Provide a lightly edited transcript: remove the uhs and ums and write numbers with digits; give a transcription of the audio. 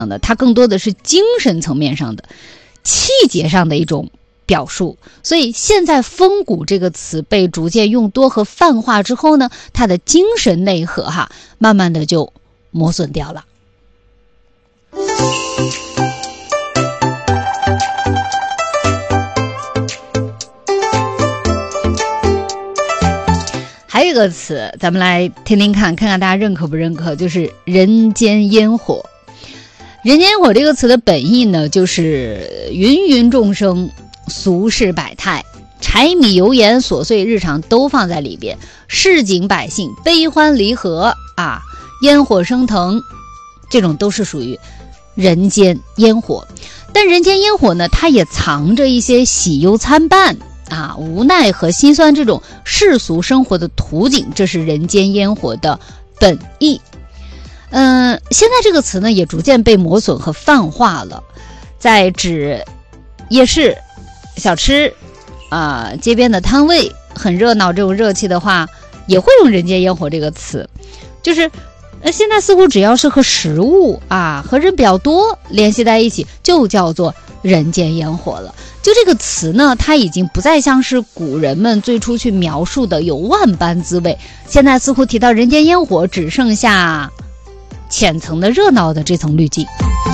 它更多的是精神层面上的、气节上的一种表述。所以现在风骨这个词被逐渐用多和泛化之后呢，它的精神内核慢慢的就磨损掉了。还有一个词咱们来听听看看大家认可不认可，就是人间烟火。人间烟火这个词的本意呢，就是芸芸众生，俗世百态，柴米油盐琐碎日常都放在里边，市井百姓悲欢离合烟火升腾，这种都是属于人间烟火。但人间烟火呢，它也藏着一些喜忧参半无奈和心酸，这种世俗生活的图景，这是人间烟火的本意。现在这个词呢也逐渐被磨损和泛化了，在指夜市小吃街边的摊位很热闹，这种热气的话也会用人间烟火这个词。就是现在似乎只要是和食物和人比较多联系在一起，就叫做人间烟火了。就这个词呢，它已经不再像是古人们最初去描述的有万般滋味，现在似乎提到人间烟火只剩下浅层的热闹的这层滤镜。